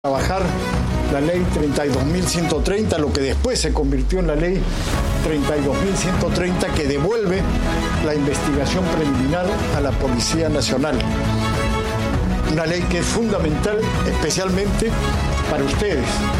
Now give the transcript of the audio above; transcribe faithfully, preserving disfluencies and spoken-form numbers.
trabajar la ley treinta y dos mil ciento treinta, lo que después se convirtió en la ley treinta y dos mil ciento treinta, que devuelve la investigación preliminar a la Policía Nacional. Una ley que es fundamental especialmente para ustedes.